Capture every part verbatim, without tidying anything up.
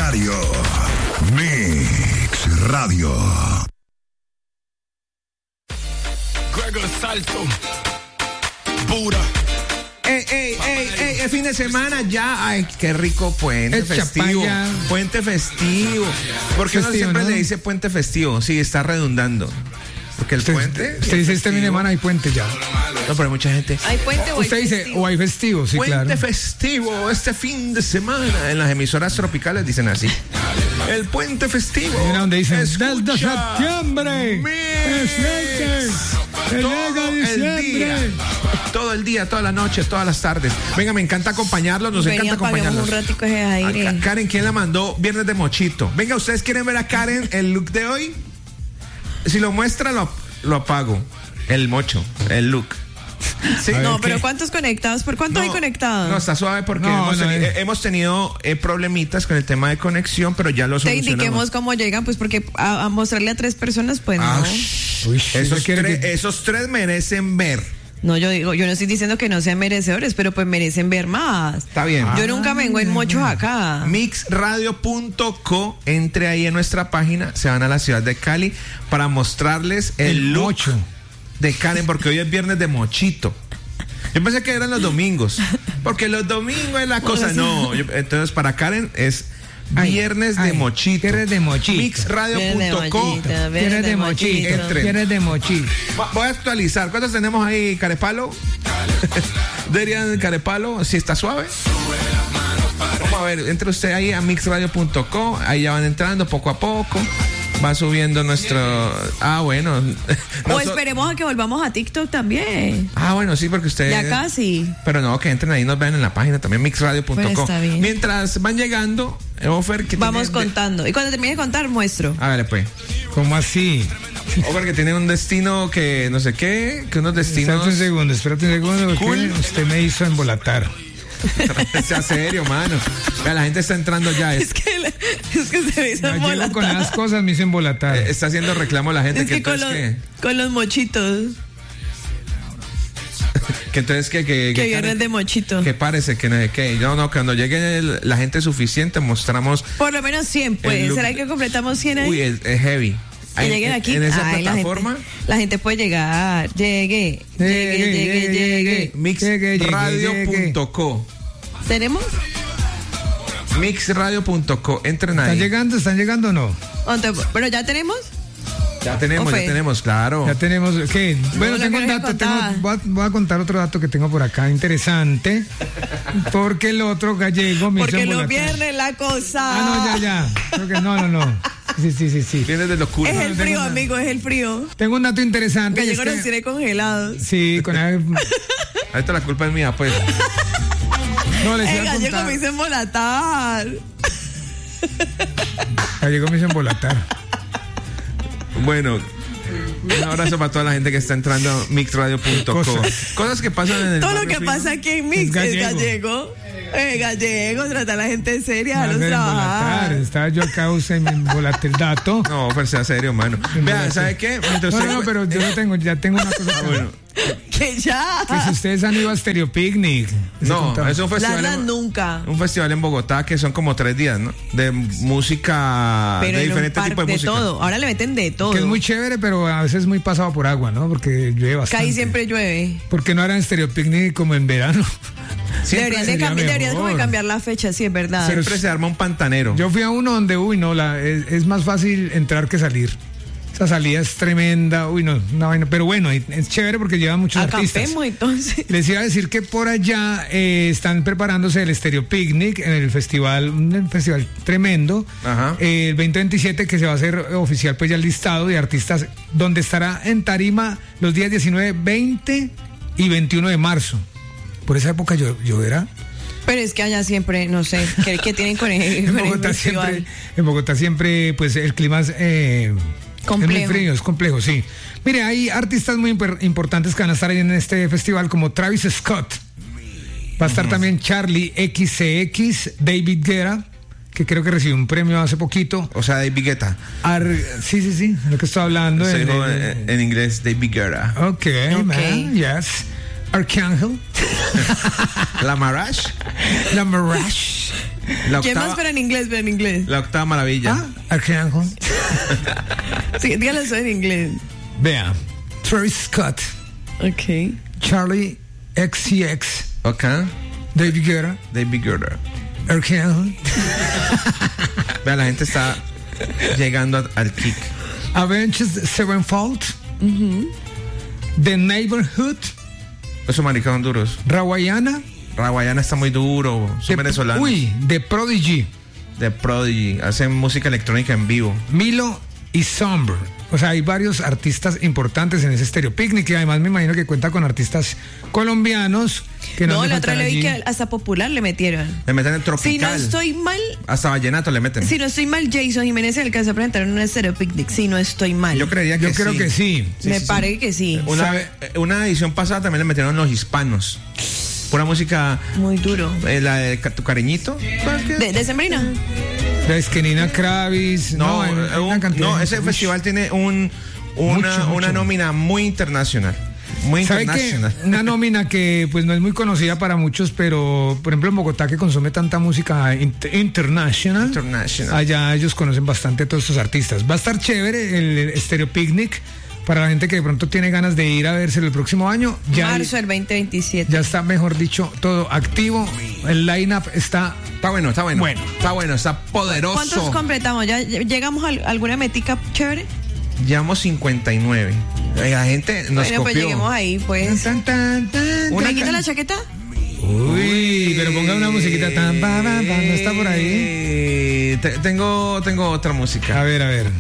diario. Mix Radio. Gregor Salto. Pura. Ey, ey, ey, ey, el fin de semana ya. Ay, qué rico puente El festivo. chapaya. Puente festivo. Porque uno Festivo, siempre ¿no? le dice puente festivo. Sí, está redundando. Porque el Usted, puente. usted dice este fin de festivo. semana hay puente ya. No, pero hay mucha gente. ¿Hay puente o hay Usted dice, festivo? o hay festivo, sí, Puente claro. festivo este fin de semana. En las emisoras tropicales dicen así. El puente festivo. Mira donde dicen, Escucha desde septiembre. Mix. Que Todo llega el diciembre. día. Todo el día, toda la noche, todas las tardes. Venga, me encanta acompañarlos, nos Vení, encanta apaguemos acompañarlos. un ratico ese aire. A Karen, ¿quién la mandó? Viernes de mochito. Venga, ¿ustedes quieren ver a Karen el look de hoy? Si lo muestra, lo, lo apago. El mocho, el look. Sí. A ver, No, ¿qué? pero ¿cuántos conectados? ¿Por cuánto hay conectados? No, está suave porque No, hemos, no, teni- eh. eh, hemos tenido eh, problemitas con el tema de conexión, pero ya lo Te solucionamos. indiquemos cómo llegan, pues porque a, a mostrarle a tres personas, pues Ah, no. shh. Uy, esos, ¿usted quiere tres, que- esos tres merecen ver. No, yo digo, yo no estoy diciendo que no sean merecedores, pero pues merecen ver más. Está bien. Yo nunca vengo en mochos acá. mix radio punto co, entre ahí en nuestra página, se van a la ciudad de Cali para mostrarles el, El look mocho. de Karen, porque hoy es viernes de mochito. Yo pensé que eran los domingos, porque los domingos es la cosa. No, yo- entonces para Karen es Ay, viernes de ay, mochito. viernes de mochito. mix radio punto co. Quieres de mochito. Entre. Quieres de mochito. Va- Voy a actualizar. ¿Cuántos tenemos ahí, Carepalo? Deberían Carepalo, si está suave. Vamos a ver, entre usted ahí a mix radio punto co, ahí ya van entrando poco a poco. Va subiendo nuestro. Ah, bueno. O Noso- esperemos a que volvamos a TikTok también. Ah, bueno, sí, porque ustedes. Ya casi. Pero no, que entren ahí y nos vean en la página también, mix radio punto co. Bueno, está bien. Mientras van llegando, Ofer, que Vamos tiene de- contando. Y cuando termine de contar, muestro. Hágale, pues. ¿Cómo así? Ofer, que tiene un destino que no sé qué, que unos Espérate destinos. un segundo, espérate un segundo, porque Cool. usted me hizo embolatar. Sea serio, mano. Vea, la gente está entrando ya. Es que, la- es que se me hizo No, llego con embolatar. las cosas, me hizo embolatar. Eh, está haciendo reclamo la gente. Es que con los, entonces, con los mochitos. ¿qué? Que entonces que que, Que viernes de mochito. que parece que no sé qué. No, no, cuando llegue el- la gente suficiente mostramos. Por lo menos cien, El pues. look- ¿Será que completamos cien ahí? Uy, es, es heavy. Que Ahí, lleguen en- aquí. En esa Ay, plataforma, La gente, la gente puede llegar. Llegue. Llegue, llegue, llegue. mix Llegue, llegue, radio punto co. ¿Tenemos? mix radio punto co. Entren ¿Están ahí. llegando? ¿Están llegando o no? ¿Dónde- ¿Pero ya tenemos? Ya tenemos, ya Ofe. tenemos, claro. Ya tenemos, ¿qué? Bueno, lo tengo un querés dato, tengo, contar. voy, a, voy a contar otro dato que tengo por acá, interesante, porque el otro gallego me hizo Porque los embolatar. viernes la cosa. Ah, no, ya, ya. Creo que no, no, no. Sí, sí, sí, sí. Viene de locura. Es el tengo frío, una- amigo, es el frío. Tengo un dato interesante. y es Gallego nos que- tiene congelados. sí, con el- Ahorita la culpa es mía, pues. no les El iba a gallego contar. me hizo embolatar. Gallego me hizo embolatar. Bueno, un abrazo para toda la gente que está entrando a mix radio punto co. Cosas. Cosas que pasan en el Todo lo barrio que fino. pasa aquí en Mix Es es gallego. gallego. Eh, gallego, trata a la gente seria, Me a los hace embolatar. trabajar. Estaba yo acá, usted me embolaté el dato. No, pero sea serio, mano. Vea, ¿sabe qué? Mientras No, usted- no, pero yo no tengo, ya tengo una cosa. Ah, bueno. Que ya. Que si ustedes han ido a Stereo Picnic. les he No, contado. es un La festival. verdad, en- nunca. Un festival en Bogotá que son como tres días, ¿no? De música, Pero de en un diferentes par tipos de, de música. todo. Ahora le meten de todo. Que es muy chévere, pero a veces muy pasado por agua, ¿no? Porque llueve bastante. Casi siempre llueve. Porque no harán Stereo Picnic como en verano. Siempre, Deberían de sería cambiar, deberían como de mejor. cambiar la fecha, sí, es verdad. siempre se arma un pantanero. Yo fui a uno donde, uy, no, la, es, es más fácil entrar que salir. Esa salida es tremenda, uy, no, una vaina. Pero bueno, es chévere porque llevan muchos artistas. Acampemos entonces. Les iba a decir que por allá eh, están preparándose el Stereo Picnic en el festival, un festival tremendo, Ajá. eh, el veinte veintisiete, que se va a hacer oficial pues ya el listado de artistas, donde estará en tarima los días diecinueve, veinte y veintiuno de marzo. Por esa época yo, lloverá. Pero es que allá siempre, no sé, ¿qué, qué tienen con el, En con el Bogotá festival? siempre, en Bogotá siempre, pues el clima es, eh, Complejo. es muy frío, es complejo, sí. Mire, hay artistas muy imper- importantes que van a estar ahí en este festival, como Travis Scott. Va a estar también Charlie X C X, David Guetta, que creo que recibió un premio hace poquito. O sea, David Guetta. Ar- sí, sí, sí, lo que estoy hablando. Se en- dijo en- en, en inglés David Guetta. Ok, Ok. man, yes. Arcángel, La Marash. La Mirage, La ¿Quién más octava, pero en inglés, pero en inglés? la octava maravilla. Ah, Arcángel. Sí, dígalo eso en inglés. Vea, Travis Scott, Ok. Charlie X C X, Ok. David Guetta, David Guetta. Arcángel, Vea, la gente está llegando a- al kick. Avenged Sevenfold, The Neighborhood, Esos maricados son duros. Rawayana, Rawayana está muy duro. Son The- venezolanos. Uy, The Prodigy, De Prodigy. Hacen música electrónica en vivo. Milo y Somber. O sea, hay varios artistas importantes en ese Stereo Picnic y además me imagino que cuenta con artistas colombianos que no, No, han de la otra faltar le vi allí. que hasta popular le metieron. Le meten el Si no tropical. estoy mal, Hasta vallenato le meten. si no estoy mal, Jason Jiménez se alcanzó a presentar en un Stereo Picnic. Si no estoy mal. Yo creería que Yo creo sí. que sí. Sí, Me sí, sí. parece que sí. Una, ¿Sabe? eh, una edición pasada también le metieron los hispanos. Pura música. Muy duro. eh, la de ca- tu cariñito. ¿De, de Sembrina? Es que Nina Kravis. No, hay- hay eh, una un- cantidad no, de- ese Uy. festival tiene un una, Mucho, mucho. una nómina muy internacional. Muy ¿Sabe qué? internacional. Una nómina que pues no es muy conocida para muchos, pero por ejemplo en Bogotá que consume tanta música int- international, International. allá ellos conocen bastante a todos estos artistas. Va a estar chévere el Stereo Picnic para la gente que de pronto tiene ganas de ir a verse el próximo año. Ya, Marzo del veinte veintisiete. ya está, mejor dicho, todo activo. El line-up está... Está bueno, está bueno. Bueno. Está bueno, está poderoso. ¿Cuántos completamos? ¿Ya llegamos a alguna metica chévere? Llevamos cincuenta y nueve. Eh, La gente nos Bueno, pues copió. lleguemos ahí, pues. Tan, tan, tan, Una ¿Me quita can- la chaqueta? Uy, pero ponga una musiquita tan... pa, pa, pa, ¿no está por ahí? Eh, te- tengo, tengo otra A música. ver, a ver.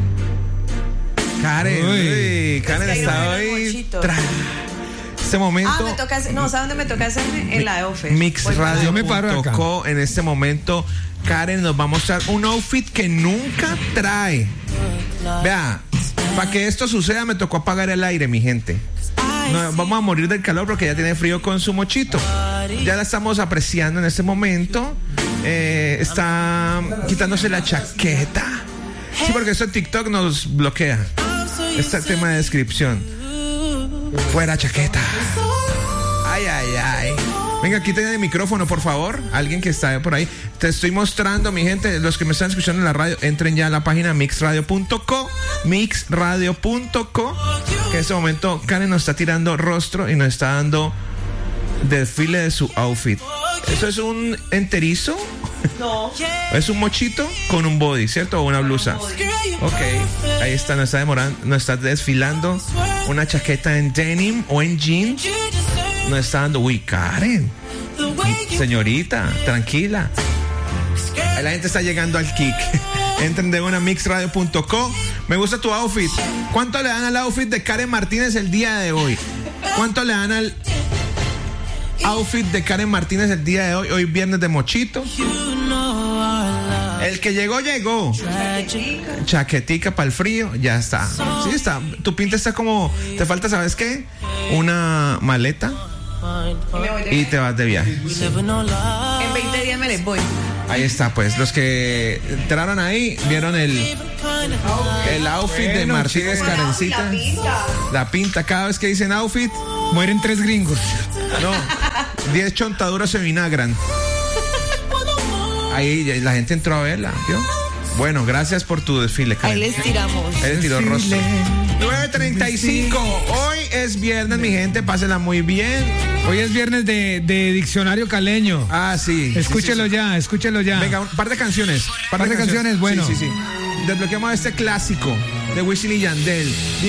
Karen, Uy. uy, Karen Es que está no veo el hoy. mochito. tra- Este momento. Ah, me toca hacer. No, ¿sabes dónde me toca hacerme? En la de Ofe. Mix Voy para Radio Yo me paro acá. tocó en este momento. Karen nos va a mostrar un outfit que nunca trae. Vea, para que esto suceda me tocó apagar el aire, mi gente. No, vamos a morir del calor porque ya tiene frío con su mochito. Ya la estamos apreciando en este momento. Eh, está quitándose la chaqueta. Sí, porque esto en TikTok nos bloquea. Este tema de descripción. Fuera chaqueta. Ay, ay, ay. Venga, quiten el micrófono, por favor. Alguien que está por ahí. Te estoy mostrando, mi gente. Los que me están escuchando en la radio, entren ya a la página mix radio punto co. mix radio punto co. Que en este momento Karen nos está tirando rostro y nos está dando desfile de su outfit. ¿Eso es un enterizo? No. Es un mochito con un body, ¿cierto? O una blusa. Ok, ahí está, nos está demorando, nos está desfilando una chaqueta en denim o en jean. Nos está dando, uy, Karen, señorita, tranquila. Ahí la gente está llegando al kick. Entren de una mix radio punto co. Me gusta tu outfit. ¿Cuánto le dan al outfit de Karen Martínez el día de hoy? ¿Cuánto le dan al outfit de Karen Martínez el día de hoy? Hoy viernes de mochito. El que llegó, llegó. Chaquetica para el frío, ya está. Sí, está. Tu pinta está como. Te falta, ¿sabes qué? Una maleta Y me voy de y te vas de viaje. En veinte días me les voy. Ahí está, pues. Los que entraron ahí vieron el, el outfit de Bueno, Martínez chicos. Karencita. La pinta. Cada vez que dicen outfit, Mueren tres gringos. no. diez chontaduras se vinagran. Ahí ya- la gente entró a verla, ¿vio? Bueno, gracias por tu desfile, Karen. Ahí les tiramos. Él tiró rostro. nueve treinta y cinco. Hoy es viernes, mi gente. Pásenla muy bien. Hoy es viernes de, de diccionario caleño. Ah, sí. Escúchelo sí, sí, sí. ya, escúchelo ya. Venga, un par de canciones. Par de canciones, bueno. Sí, sí, sí. Desbloqueamos este clásico de Wisin y Yandel.